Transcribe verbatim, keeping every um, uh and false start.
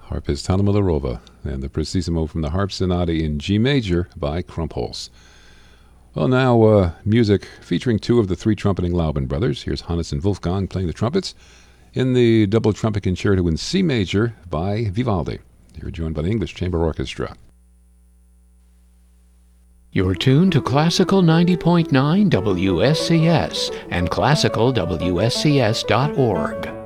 Harpist Hanna Milorova, and the Prestissimo from the Harp Sonata in G major by Krumpholz. Well, now uh, music featuring two of the three trumpeting Laubin brothers. Here's Hannes and Wolfgang playing the trumpets in the double trumpet concerto in C major by Vivaldi. You're joined by the English Chamber Orchestra. You're tuned to Classical ninety point nine W S C S and classical W S C S dot org.